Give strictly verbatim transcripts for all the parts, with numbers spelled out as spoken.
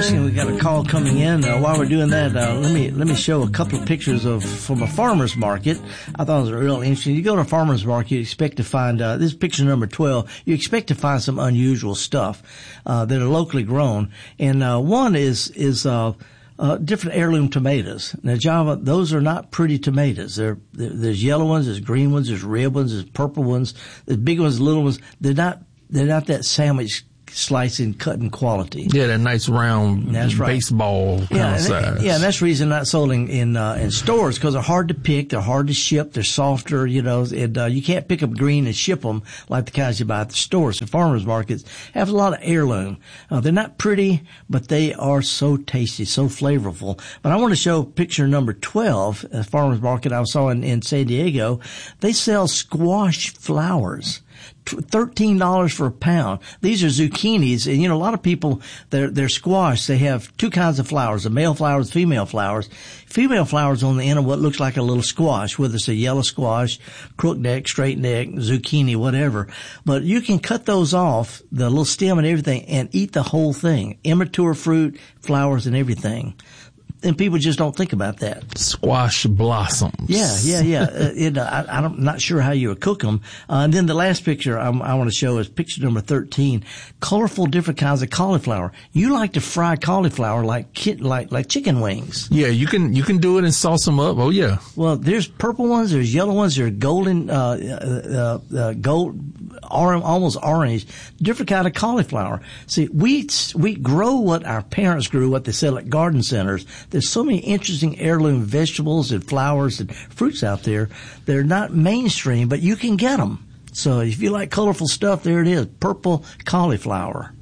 question. We got a call coming in. Uh, while we're doing that, uh, let me let me show a couple of pictures of from a farmer's market. I thought it was real interesting. You go to a farmer's market, you expect to find uh, this is picture number twelve. You expect to find some unusual stuff uh, that are locally grown, and uh, one is is uh, uh, different heirloom tomatoes. Now, Java, those are not pretty tomatoes. They're, they're there's yellow ones, there's green ones, there's red ones, there's purple ones, there's big ones, little ones. They're not they're not that sandwich slicing, cutting quality. Yeah, that nice round that's right. baseball kind yeah, of size. That, yeah, and that's the reason not sold in in, uh, in stores, because they're hard to pick, they're hard to ship, they're softer, you know, and uh, you can't pick up green and ship them like the kinds you buy at the stores. So farmers markets have a lot of heirloom. Uh, they're not pretty, but they are so tasty, so flavorful. But I want to show picture number twelve, a farmers market I saw in, in San Diego. They sell squash flowers. thirteen dollars for a pound. These are zucchinis, and you know, a lot of people, they're, they're squash. They have two kinds of flowers, the male flowers, female flowers. Female flowers on the end of what looks like a little squash, whether it's a yellow squash, crook neck, straight neck, zucchini, whatever. But you can cut those off, the little stem and everything, and eat the whole thing. Immature fruit, flowers, and everything. And people just don't think about that. Squash blossoms. Yeah, yeah, yeah. uh, it, uh, I, I'm not sure how you would cook them. Uh, and then the last picture I'm, I want to show is picture number thirteen. Colorful, different kinds of cauliflower. You like to fry cauliflower like kit, like like chicken wings. Yeah, you can you can do it and sauce them up. Oh yeah. Well, there's purple ones, there's yellow ones, there's golden, uh, uh, uh gold, orange, almost orange. Different kind of cauliflower. See, we we grow what our parents grew, what they sell at garden centers. There's so many interesting heirloom vegetables and flowers and fruits out there. They're not mainstream, but you can get them. So if you like colorful stuff, there it is, purple cauliflower.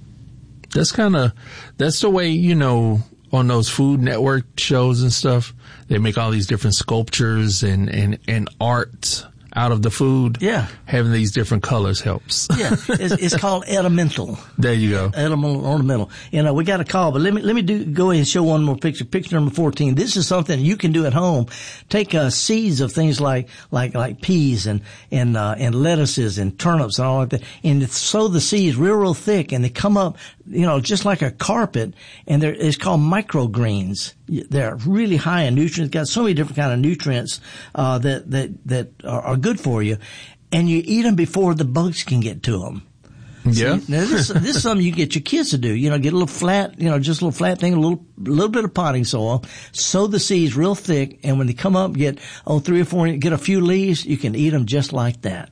That's kind of, that's the way, you know, on those Food Network shows and stuff, they make all these different sculptures and, and, and art out of the food. Yeah. Having these different colors helps. Yeah. It's, it's called ornamental. There you go. Ornamental, ornamental. You know, we got a call, but let me, let me do, go ahead and show one more picture. Picture number fourteen. This is something you can do at home. Take, uh, seeds of things like, like, like peas and, and, uh, and lettuces and turnips and all like that, and sow the seeds real, real thick, and they come up, you know, just like a carpet, and they're, it's called microgreens. They're really high in nutrients, got so many different kind of nutrients, uh, that, that, that are, are good for you. And you eat them before the bugs can get to them. Yeah. See, now this, this is something you get your kids to do. You know, get a little flat, you know, just a little flat thing, a little, little bit of potting soil, sow the seeds real thick, and when they come up, get, oh, three or four, get a few leaves, you can eat them just like that.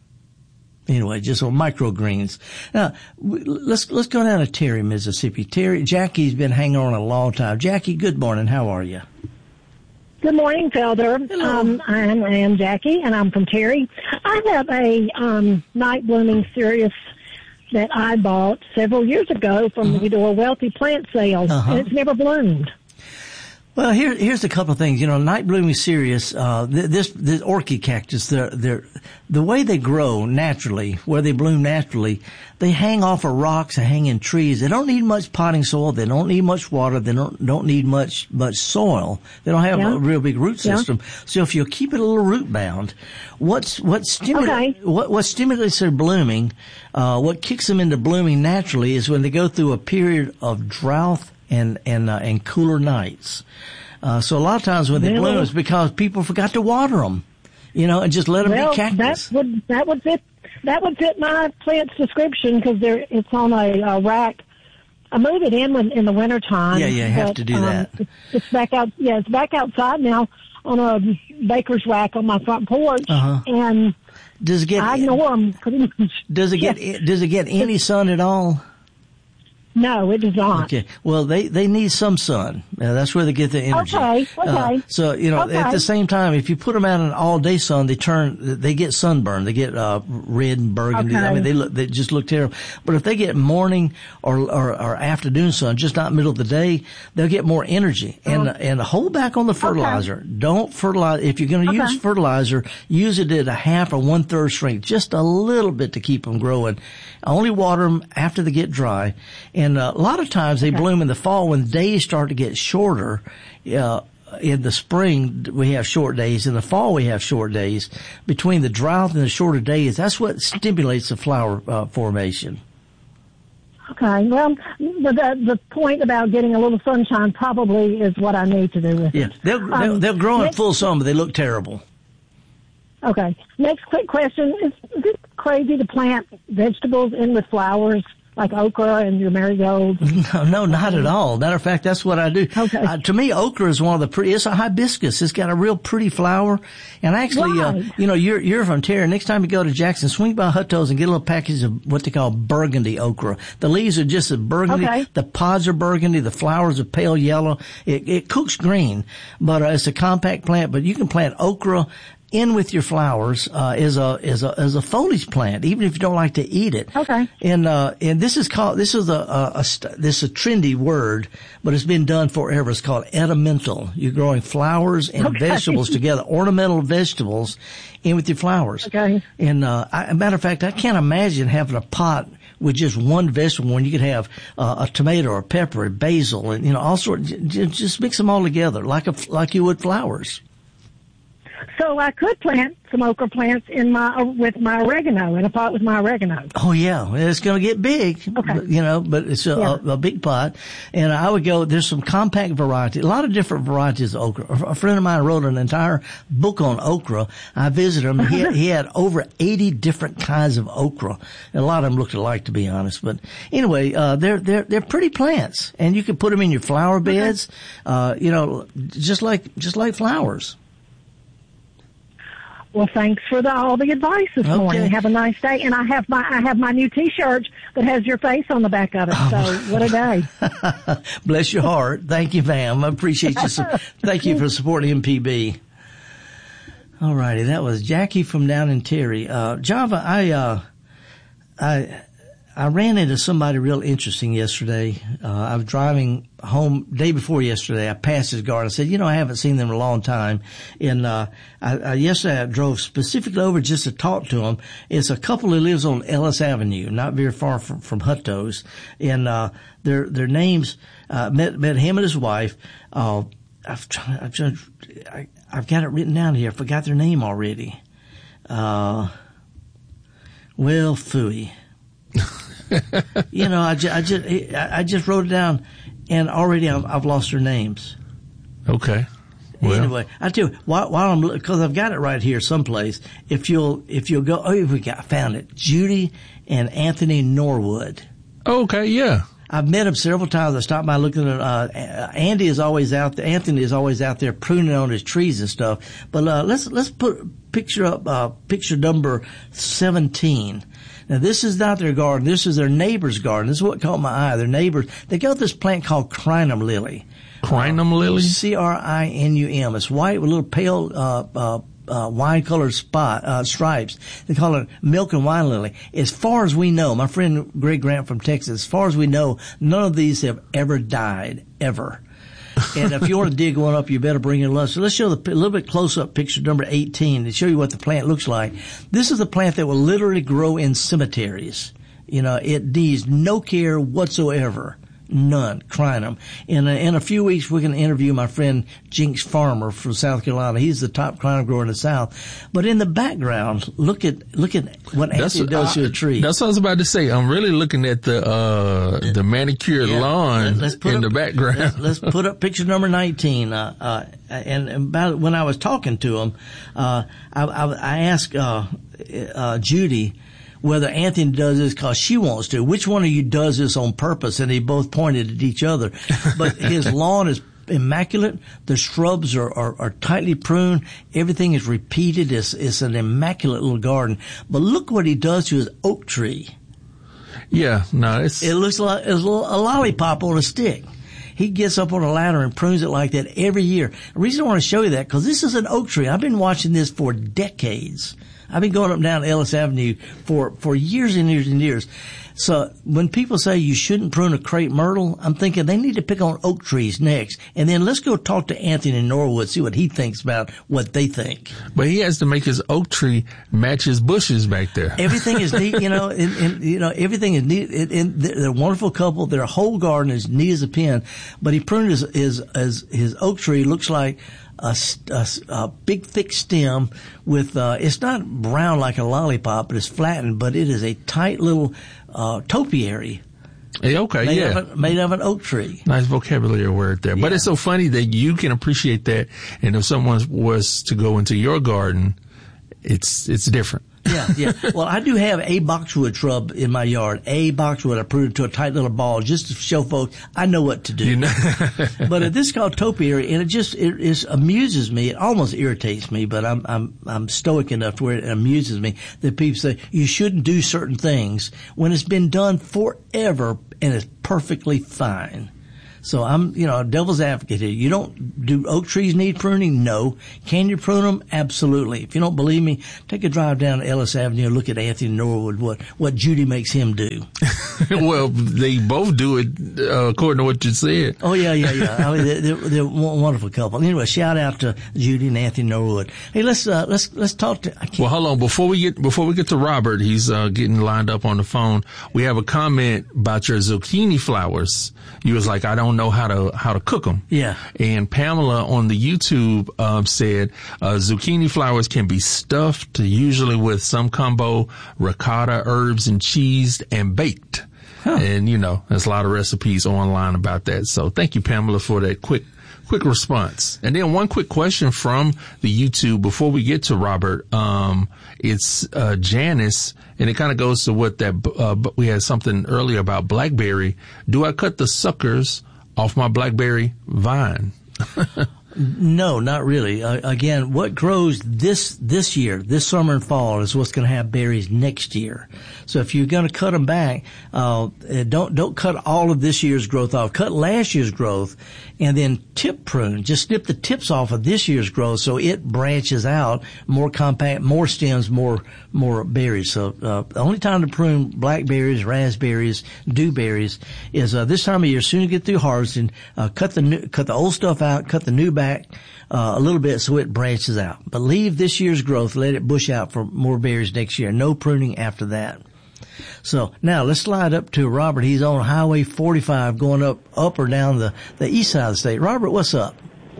Anyway, just on microgreens. Now, let's, let's go down to Terry, Mississippi. Terry, Jackie's been hanging on a long time. Jackie, good morning. How are you? Good morning, Felder. Hello. Um, I'm, I am Jackie, and I'm from Terry. I have a um, night blooming cereus that I bought several years ago from uh-huh. the Eudora Wealthy plant sales, uh-huh. and it's never bloomed. Well, here, here's a couple of things. You know, night blooming cereus, uh, this, this orchid cactus, they're, they're, the way they grow naturally, where they bloom naturally, they hang off of rocks and hang in trees. They don't need much potting soil. They don't need much water. They don't, don't need much, much soil. They don't have yeah. a real big root system. Yeah. So if you'll keep it a little root bound, what's, what stimulates, okay. what, what stimulates their blooming, uh, what kicks them into blooming naturally is when they go through a period of drought and, and, uh, and cooler nights. Uh, so a lot of times when they well, bloom, it's because people forgot to water them, you know, and just let them well, be cactus. That would, that would fit, that would fit my plant's description because there, it's on a, a rack. I move it in when, in the wintertime. Yeah, yeah, you have but, to do um, that. It's back out, yeah, it's back outside now on a baker's rack on my front porch. Uh-huh. And does it get, I ignore them pretty much. Does it get, yeah. does it get any sun at all? No, it does not. Okay. Well, they, they need some sun. Uh, that's where they get the energy. Okay, okay. Uh, so, you know, okay. at the same time, if you put them out in all day sun, they turn, they get sunburned. They get, uh, red and burgundy. Okay. I mean, they look, they just look terrible. But if they get morning or, or, or afternoon sun, just not middle of the day, they'll get more energy. And, uh, and hold back on the fertilizer. Okay. Don't fertilize. If you're going to okay. use fertilizer, use it at a half or one third strength, just a little bit to keep them growing. Only water them after they get dry. And uh, a lot of times, Times they okay. bloom in the fall when days start to get shorter. Uh, in the spring we have short days. In the fall we have short days. Between the drought and the shorter days, that's what stimulates the flower uh, formation. Okay. Well, the, the the point about getting a little sunshine probably is what I need to do with yeah. it. They'll, Um, they'll, they'll grow in next, full sun, but they look terrible. Okay. Next quick question. Is, is it crazy to plant vegetables in with flowers like okra and your marigolds? No, no, not at all. Matter of fact, that's what I do. Okay. Uh, to me, okra is one of the pretty, it's a hibiscus. It's got a real pretty flower. And actually, Right. uh, you know, you're, you're from Terry. Next time you go to Jackson, swing by Hutto's and get a little package of what they call burgundy okra. The leaves are just a burgundy. Okay. The pods are burgundy. The flowers are pale yellow. It, it cooks green, but uh, it's a compact plant, but you can plant okra in with your flowers, uh, is a, is a, is a foliage plant, even if you don't like to eat it. Okay. And, uh, and this is called, this is a, a, a st- this is a trendy word, but it's been done forever. It's called ornamental. You're growing flowers and Okay. vegetables together, ornamental vegetables in with your flowers. Okay. And, uh, I, a matter of fact, I can't imagine having a pot with just one vegetable when you could have, uh, a tomato or pepper, or basil, and, you know, all sorts, j- just mix them all together like a, like you would flowers. So I could plant some okra plants in my with my oregano in a pot with my oregano. Oh yeah, it's going to get big, Okay. but, you know, but it's a, Yeah. a, a big pot. And I would go, there's some compact variety, a lot of different varieties of okra. A friend of mine wrote an entire book on okra. I visited him. He had, he had over eighty different kinds of okra. And a lot of them looked alike, to be honest. But anyway, uh, they're, they're, they're pretty plants, and you can put them in your flower beds, uh, you know, just like, just like flowers. Well, thanks for the, all the advice this Okay. morning. Have a nice day. And I have my I have my new T-shirt that has your face on the back of it. So what a day! Bless your heart. Thank you, ma'am. I appreciate you. Su- Thank you for supporting M P B. All righty. That was Jackie from down in Terry. Uh, Java, I, uh, I, I ran into somebody real interesting yesterday. Uh, I was driving home day before yesterday. I passed his garden. I said, you know, I haven't seen them in a long time. And, uh, I, I, yesterday I drove specifically over just to talk to him. It's a couple who lives on Ellis Avenue, not very far from, from Hutto's. And, uh, their, their names, uh, met, met him and his wife. Uh, I've tried, I've tried, I, I've got it written down here. I forgot their name already. Uh, well, phooey. You know, I just, I just, I just wrote it down, and already I've, I've lost their names. Okay. Well, anyway, I tell you, while, while I'm, because I've got it right here someplace. If you'll, if you'll go, oh, we got found it. Judy and Anthony Norwood. okay. Yeah. I've met him several times. I stopped by looking at, uh, Andy is always out there. Anthony is always out there pruning on his trees and stuff. But, uh, let's, let's put, picture up, uh, picture number seventeen. Now, this is not their garden. This is their neighbor's garden. This is what caught my eye. Their neighbors, they got this plant called crinum lily. Crinum lily? C R I N U M. It's white with little pale, uh, uh, uh, wine-colored spot, uh, stripes. They call it milk and wine lily. As far as we know, my friend Greg Grant from Texas, as far as we know, none of these have ever died, ever. And if you want to dig one up, you better bring your lunch. So let's show the, a little bit close-up picture number eighteen to show you what the plant looks like. This is a plant that will literally grow in cemeteries. You know, it needs no care whatsoever. None. Crinum. In a, in a few weeks, we're going to interview my friend Jinx Farmer from South Carolina. He's the top crinum grower in the South. But in the background, look at look at what Anthony does to a tree. That's what I was about to say. I'm really looking at the uh the manicured Yeah. lawn Let's put in up, the background. Let's, let's put up picture number nineteen. Uh, uh, and about when I was talking to him, uh, I, I, I asked uh, uh, Judy whether Anthony does this because she wants to. Which one of you does this on purpose? And they both pointed at each other. But his lawn is immaculate. The shrubs are, are, are tightly pruned. Everything is repeated. It's, it's an immaculate little garden. But look what he does to his oak tree. Yeah, no, it's It looks like it's a, little, a lollipop on a stick. He gets up on a ladder and prunes it like that every year. The reason I want to show you that, because this is an oak tree. I've been watching this for decades. I've been going up and down Ellis Avenue for, for years and years and years. So when people say you shouldn't prune a crepe myrtle, I'm thinking they need to pick on oak trees next. And then let's go talk to Anthony Norwood, see what he thinks about what they think. but he has to make his oak tree match his bushes back there. Everything is neat, you know, and, and you know, everything is neat. And, and they're a wonderful couple. Their whole garden is neat as a pin. But he pruned his, his, his, his oak tree looks like A, a, a big thick stem with, uh, it's not brown like a lollipop, but it's flattened, but it is a tight little, uh, topiary. Hey, okay, made yeah. Of a, made of an oak tree. Nice vocabulary word there. Yeah. But it's so funny that you can appreciate that, and if someone was to go into your garden, it's it's different. Yeah, yeah. Well, I do have a boxwood shrub in my yard. A boxwood. I put it to a tight little ball just to show folks I know what to do. You know? But uh, this is called topiary, and it just it, it amuses me. It almost irritates me, but I'm I'm I'm stoic enough to where it amuses me that people say you shouldn't do certain things when it's been done forever and it's perfectly fine. So I'm, you know, devil's advocate here. You don't, do oak trees need pruning? No. Can you prune them? Absolutely. If you don't believe me, take a drive down to Ellis Avenue and look at Anthony Norwood, what, what Judy makes him do. Well, they both do it, uh, according to what you said. Oh, yeah, yeah, yeah. I mean, they're, they're, they're a wonderful couple. Anyway, shout out to Judy and Anthony Norwood. Hey, let's, uh, let's, let's talk to, I can't. Well, hold on. Before we get, before we get to Robert, he's, uh, getting lined up on the phone. We have a comment about your zucchini flowers. You was like, I don't know how to how to cook them. Yeah. And Pamela on the YouTube um, said uh, zucchini flowers can be stuffed, usually with some combo ricotta, herbs, and cheese, and baked. Huh. And you know, there's a lot of recipes online about that. So thank you, Pamela, for that quick quick response. And then one quick question from the YouTube before we get to Robert. Um, it's uh, Janice, and it kind of goes to what that uh, we had something earlier about blackberry. Do I cut the suckers off my blackberry vine? No, not really. Uh, again, what grows this this year, this summer and fall, is what's going to have berries next year. So if you're going to cut them back, uh, don't don't cut all of this year's growth off. Cut last year's growth, and then tip prune. Just snip the tips off of this year's growth so it branches out more compact, more stems, more more berries. So uh, the only time to prune blackberries, raspberries, dewberries is uh, this time of year. As soon as you get through harvesting, uh, cut the new, cut the old stuff out, cut the new back uh, a little bit so it branches out. But leave this year's growth, let it bush out for more berries next year. No pruning after that. So now let's slide up to Robert. He's on Highway forty-five going up up or down the, the east side of the state. Robert, what's up?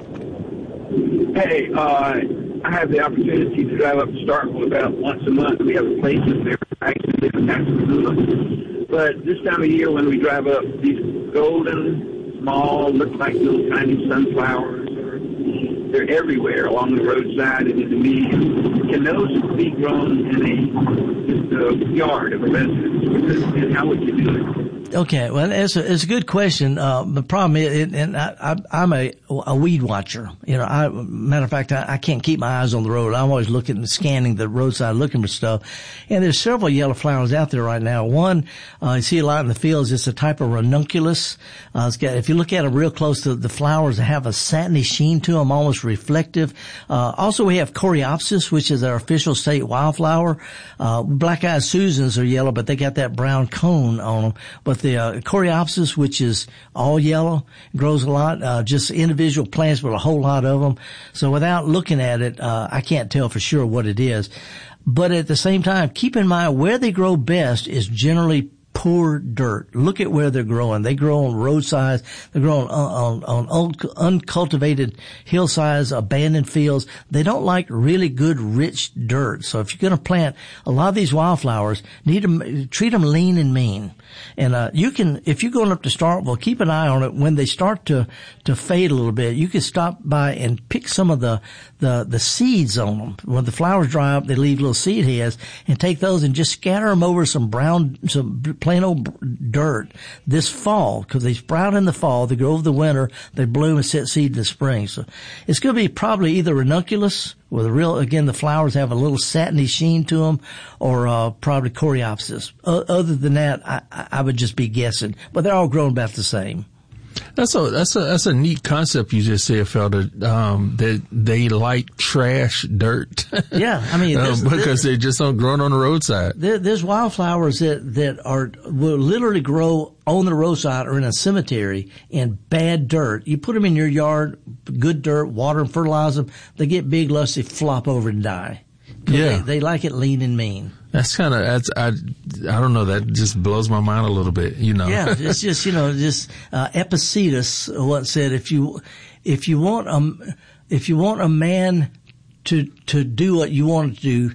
Hey, uh, I have the opportunity to drive up to Starkville about once a month. We have a place in there. I actually live in Pascagoula. But this time of year when we drive up, these golden, small, look like little tiny sunflowers, they're everywhere along the roadside and in the median. Can those be grown in a, just a yard of a residence? And how would you do it? Okay, well, it's a, it's a good question. Uh, the problem is, and I, I, I'm a, a weed watcher. You know, I, matter of fact, I, I can't keep my eyes on the road. I'm always looking and scanning the roadside, looking for stuff. And there's several yellow flowers out there right now. One, uh, you see a lot in the fields. It's a type of ranunculus. Uh, it's got, if you look at it real close, the, the flowers have a satiny sheen to them, almost reflective. Uh, also we have Coreopsis, which is our official state wildflower. Uh, black-eyed Susans are yellow, but they got that brown cone on them. But the uh, Coreopsis, which is all yellow, grows a lot, uh, just individual plants with a whole lot of them. So without looking at it, uh, I can't tell for sure what it is. But at the same time, keep in mind where they grow best is generally poor dirt. Look at where they're growing. They grow on roadsides. They grow on, on, on uncultivated hillsides, abandoned fields. They don't like really good, rich dirt. So if you're going to plant a lot of these wildflowers, need to treat them lean and mean. And, uh, you can, if you're going up to Starkville, keep an eye on it. When they start to, to fade a little bit, you can stop by and pick some of the, the, the seeds on them. When the flowers dry up, they leave little seed heads, and take those and just scatter them over some brown, some plain old dirt this fall, because they sprout in the fall, they grow over the winter, they bloom and set seed in the spring. So it's going to be probably either ranunculus, with a real, again, the flowers have a little satiny sheen to them, or uh, probably Coreopsis. O- other than that, I, I would just be guessing, but they're all grown about the same. That's a that's a that's a neat concept you just said, Felder. Um, that they like trash dirt. Yeah, I mean, um, because they just don't grow on the roadside. There, there's wildflowers that that are will literally grow on the roadside or in a cemetery in bad dirt. You put them in your yard, good dirt, water and fertilize them. They get big, lusty, flop over and die. Yeah, they, they like it lean and mean. That's kind of, that's, I, I don't know, that just blows my mind a little bit, you know. Yeah, it's just, you know, just, uh, Epictetus once said, if you, if you want, um, if you want a man to, to do what you want to do,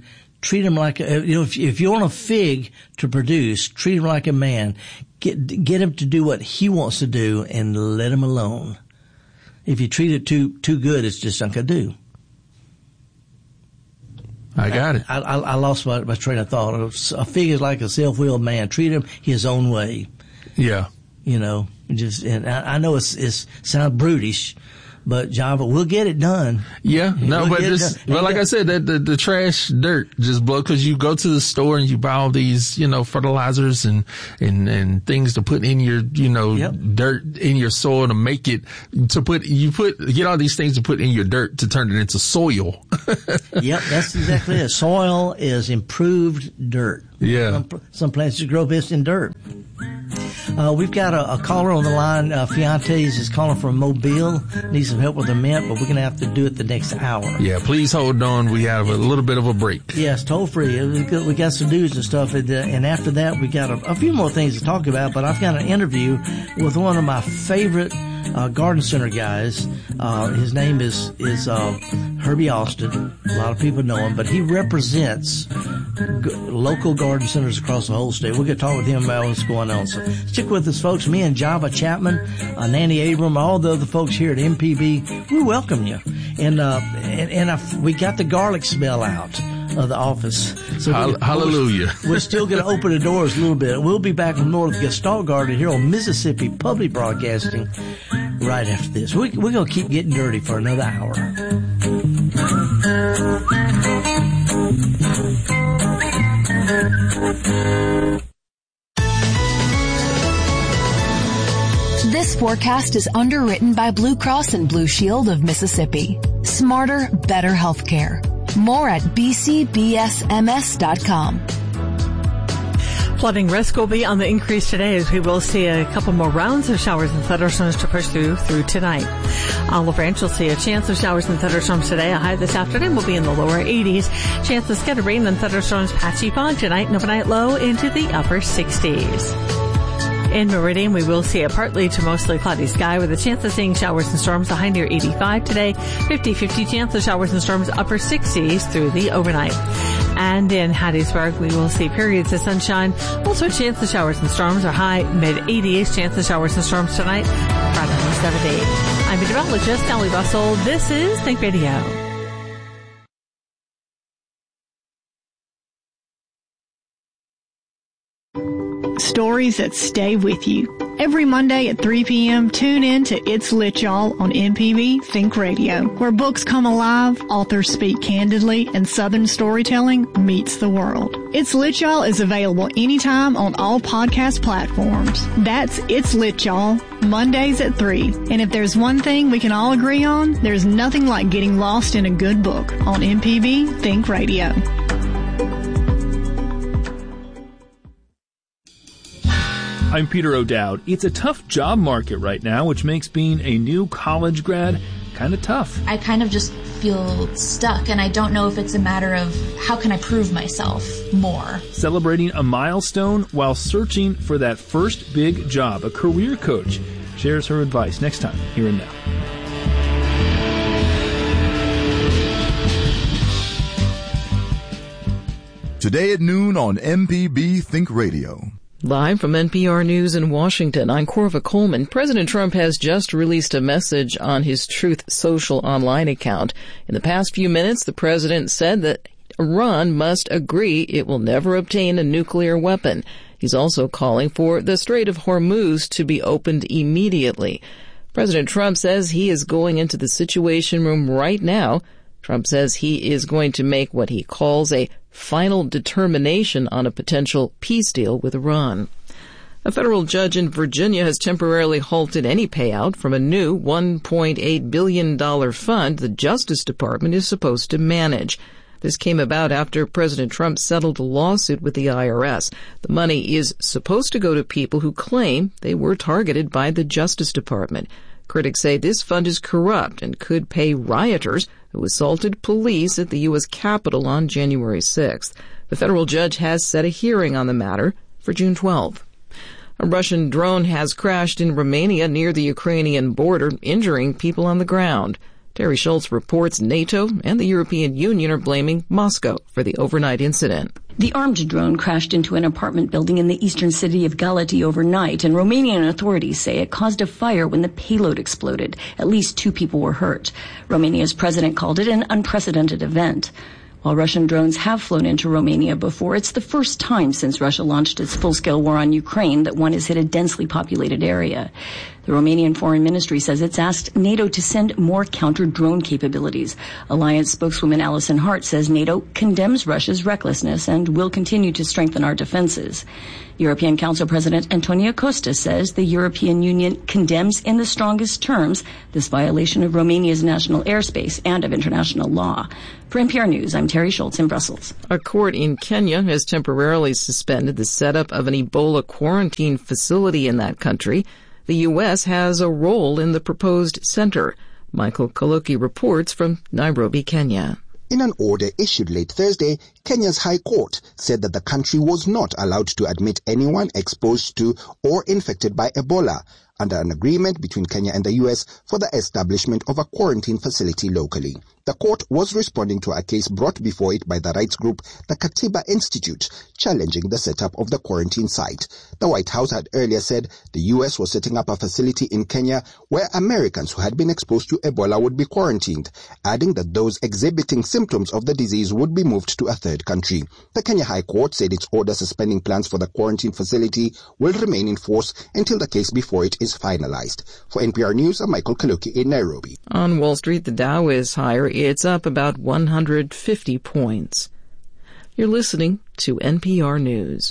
treat them like a, you know, if, if you want a fig to produce, treat him like a man. Get, get him to do what he wants to do and let him alone. If you treat it too, too good, it's just not going to do. I got it. I, I, I lost my, my train of thought. A fig is like a self-willed man. Treat him his own way. Yeah. You know, just, and I, I know it's, it's sounds brutish, but Java, we'll get it done. Yeah, no, we'll but just, but like I said, that the, the trash dirt just blow, cause you go to the store and you buy all these, you know, fertilizers and, and, and things to put in your, you know, yep. dirt in your soil to make it, to put, you put, get all these things to put in your dirt to turn it into soil. Yep, that's exactly it. Soil is improved dirt. Yeah. Some, some plants grow best in dirt. Uh, we've got a, a caller on the line. Uh, Fiantes is calling from Mobile. Needs some help with a mint, but we're going to have to do it the next hour. Yeah, please hold on. We have a little bit of a break. Yes, toll free. We got some news and stuff. And, uh, and after that, we got a, a few more things to talk about, but I've got an interview with one of my favorite uh, garden center guys. Uh, his name is, is, uh, Herbie Austin. A lot of people know him, but he represents g- local garden centers across the whole state. We're going to talk with him about what's going on. So stick with us, folks. Me and Java Chapman, uh, Nanny Abram, all the other folks here at M P B, we welcome you. And, uh, and, and I, we got the garlic smell out of the office. So Hall- hallelujah. We're, we're still going to open the doors a little bit. We'll be back from North Gestalt Garden here on Mississippi Public Broadcasting right after this. We, we're going to keep getting dirty for another hour. This forecast is underwritten by Blue Cross and Blue Shield of Mississippi. Smarter, better healthcare. More at b c b s m s dot com. Flooding risk will be on the increase today as we will see a couple more rounds of showers and thunderstorms to push through through tonight. Olive Branch will see a chance of showers and thunderstorms today. A high this afternoon will be in the lower eighties. Chance of scattered rain and thunderstorms, patchy fog tonight, and overnight low into the upper sixties. In Meridian, we will see a partly to mostly cloudy sky with a chance of seeing showers and storms, a high near eighty-five today. fifty-fifty chance of showers and storms, upper sixties through the overnight. And in Hattiesburg, we will see periods of sunshine. Also a chance of showers and storms, a high mid-eighties. Chance of showers and storms tonight, right around seventy. I'm meteorologist Sally Russell. This is Think Radio. Stories that stay with you. Every Monday at three p.m., tune in to It's Lit Y'all on M P B Think Radio, where books come alive, authors speak candidly, and Southern storytelling meets the world. It's Lit Y'all is available anytime on all podcast platforms. That's It's Lit Y'all, Mondays at three. And if there's one thing we can all agree on, there's nothing like getting lost in a good book on M P B Think Radio. I'm Peter O'Dowd. It's a tough job market right now, which makes being a new college grad kind of tough. I kind of just feel stuck, and I don't know if it's a matter of how can I prove myself more. Celebrating a milestone while searching for that first big job, a career coach shares her advice next time, Here and Now. Today at noon on M P B Think Radio. Live from N P R News in Washington, I'm Corva Coleman. President Trump has just released a message on his Truth Social online account. In the past few minutes, the president said that Iran must agree it will never obtain a nuclear weapon. He's also calling for the Strait of Hormuz to be opened immediately. President Trump says he is going into the Situation Room right now. Trump says he is going to make what he calls a final determination on a potential peace deal with Iran. A federal judge in Virginia has temporarily halted any payout from a new one point eight billion dollars fund the Justice Department is supposed to manage. This came about after President Trump settled a lawsuit with the I R S. The money is supposed to go to people who claim they were targeted by the Justice Department. Critics say this fund is corrupt and could pay rioters who assaulted police at the U S Capitol on January sixth. The federal judge has set a hearing on the matter for June twelfth. A Russian drone has crashed in Romania near the Ukrainian border, injuring people on the ground. Terry Schultz reports NATO and the European Union are blaming Moscow for the overnight incident. The armed drone crashed into an apartment building in the eastern city of Galati overnight, and Romanian authorities say it caused a fire when the payload exploded. At least two people were hurt. Romania's president called it an unprecedented event. While Russian drones have flown into Romania before, it's the first time since Russia launched its full-scale war on Ukraine that one has hit a densely populated area. The Romanian Foreign Ministry says it's asked NATO to send more counter-drone capabilities. Alliance spokeswoman Alison Hart says NATO condemns Russia's recklessness and will continue to strengthen our defenses. European Council President Antonio Costa says the European Union condemns in the strongest terms this violation of Romania's national airspace and of international law. For N P R News, I'm Terry Schultz in Brussels. A court in Kenya has temporarily suspended the setup of an Ebola quarantine facility in that country. The U S has a role in the proposed center. Michael Kaluki reports from Nairobi, Kenya. In an order issued late Thursday, Kenya's High Court said that the country was not allowed to admit anyone exposed to or infected by Ebola under an agreement between Kenya and the U S for the establishment of a quarantine facility locally. The court was responding to a case brought before it by the rights group, the Katiba Institute, challenging the setup of the quarantine site. The White House had earlier said the U S was setting up a facility in Kenya where Americans who had been exposed to Ebola would be quarantined, adding that those exhibiting symptoms of the disease would be moved to a third country. The Kenya High Court said its order suspending plans for the quarantine facility will remain in force until the case before it is finalized. For N P R News, I'm Michael Kaluki in Nairobi. On Wall Street, the Dow is higher. It's up about one hundred fifty points. You're listening to N P R News.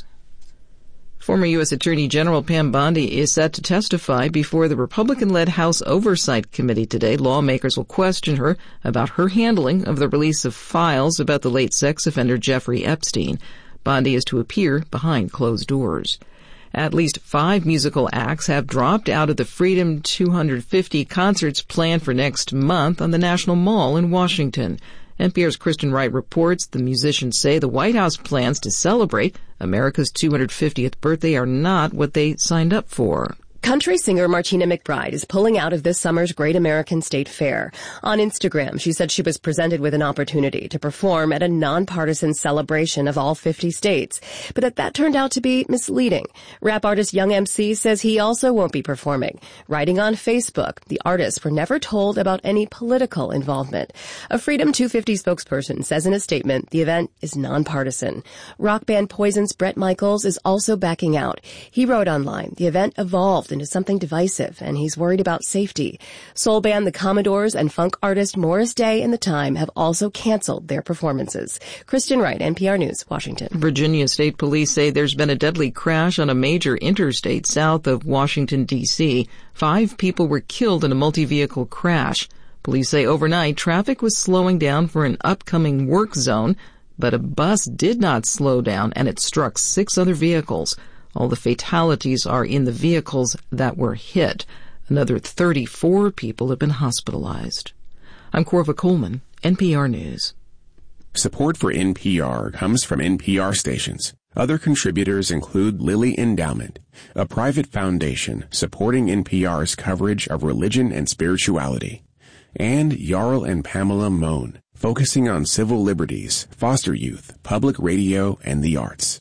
Former U S Attorney General Pam Bondi is set to testify before the Republican-led House Oversight Committee today. Lawmakers will question her about her handling of the release of files about the late sex offender Jeffrey Epstein. Bondi is to appear behind closed doors. At least five musical acts have dropped out of the Freedom two hundred fifty concerts planned for next month on the National Mall in Washington. N P R's Kristen Wright reports the musicians say the White House plans to celebrate America's two hundred fiftieth birthday are not what they signed up for. Country singer Martina McBride is pulling out of this summer's Great American State Fair. On Instagram, she said she was presented with an opportunity to perform at a nonpartisan celebration of all fifty states, but that that turned out to be misleading. Rap artist Young M C says he also won't be performing. Writing on Facebook, the artists were never told about any political involvement. A Freedom two fifty spokesperson says in a statement the event is nonpartisan. Rock band Poison's Bret Michaels is also backing out. He wrote online, the event evolved into something divisive, and he's worried about safety. Soul band The Commodores and funk artist Morris Day and The Time have also canceled their performances. Kristen Wright, N P R News, Washington. Virginia State Police say there's been a deadly crash on a major interstate south of Washington, D C Five people were killed in a multi-vehicle crash. Police say overnight traffic was slowing down for an upcoming work zone, but a bus did not slow down and it struck six other vehicles. All the fatalities are in the vehicles that were hit. Another thirty-four people have been hospitalized. I'm Corva Coleman, N P R News. Support for N P R comes from N P R stations. Other contributors include Lilly Endowment, a private foundation supporting N P R's coverage of religion and spirituality, and Jarl and Pamela Mohn, focusing on civil liberties, foster youth, public radio, and the arts.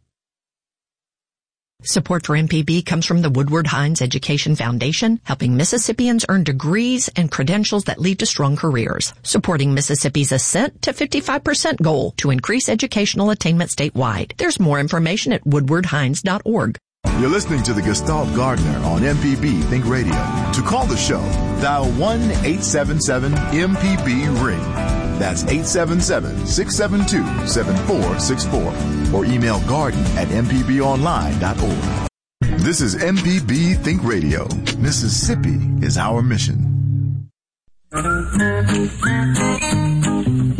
Support for M P B comes from the Woodward Hines Education Foundation, helping Mississippians earn degrees and credentials that lead to strong careers, supporting Mississippi's ascent to fifty-five percent goal to increase educational attainment statewide. There's more information at woodward hines dot org. You're listening to the Gestalt Gardener on M P B Think Radio. To call the show, dial one eight seven seven M P B ring. That's eight seven seven, six seven two, seven four six four. Or email garden at m p b online dot org. This is M P B Think Radio. Mississippi is our mission.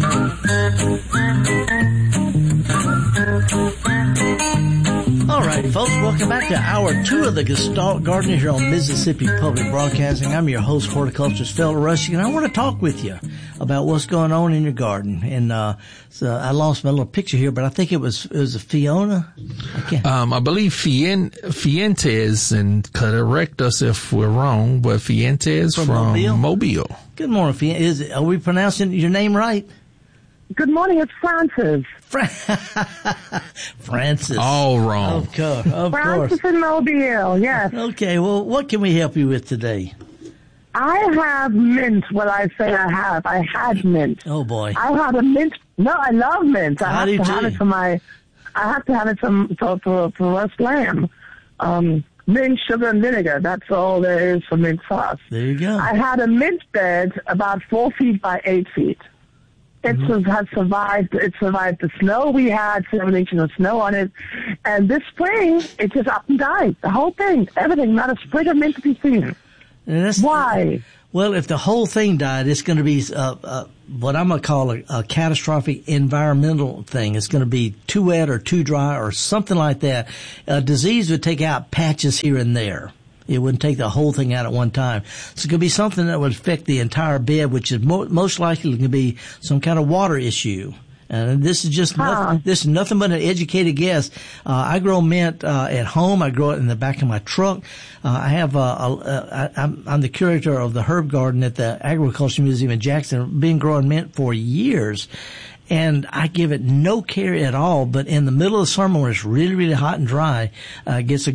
All right, folks. Welcome back to hour two of the Gestalt Gardener here on Mississippi Public Broadcasting. I'm your host, horticulturist Felder Rushing, and I want to talk with you about what's going on in your garden. And uh, so I lost my little picture here, but I think it was it was a Fiona. I can't. Um, I believe Fien, Fientes, and correct us if we're wrong, but Fientes from, from Mobile. Mobile. Good morning, Fiona. Is it, are we pronouncing your name right? Good morning, it's Francis. Fra- Francis. All wrong. Of course. Of Francis course. in Mobile, yes. Okay, well, what can we help you with today? I have mint. Well, I say I have. I had mint. Oh, boy. I had a mint. No, I love mint. I How have do to you have do? it for my, I have to have it for, for, for, for roast lamb. Um, mint, sugar, and vinegar. That's all there is for mint sauce. There you go. I had a mint bed about four feet by eight feet. It mm-hmm. has survived. It survived the snow we had, seven inches of snow on it, and this spring it just up and died. The whole thing, everything, not a sprig of mint to be seen. Why? Well, if the whole thing died, it's going to be uh, uh, what I'm going to call a, a catastrophic environmental thing. It's going to be too wet or too dry or something like that. A disease would take out patches here and there. It wouldn't take the whole thing out at one time. So it could be something that would affect the entire bed, which is mo- most likely going to be some kind of water issue. And this is just huh. nothing, this is nothing but an educated guess. Uh, I grow mint uh, at home. I grow it in the back of my truck. Uh, I have a, a, a, I'm, I'm the curator of the herb garden at the Agriculture Museum in Jackson. I've been growing mint for years. And I give it no care at all, but in the middle of the summer when it's really, really hot and dry, uh, it gets a